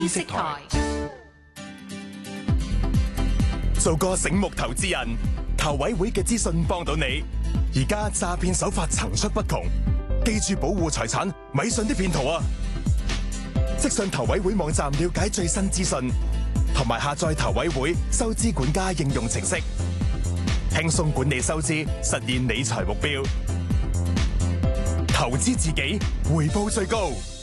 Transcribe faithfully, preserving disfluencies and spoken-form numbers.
意識台做個醒目投資人，投委會嘅資訊幫到你。而家詐騙手法層出不窮，記住保護財產，咪信啲騙徒啊！即上投委會網站了解最新資訊，同埋下載投委會收支管家應用程式，輕鬆管理收支，實現理財目標。投資自己，回報最高。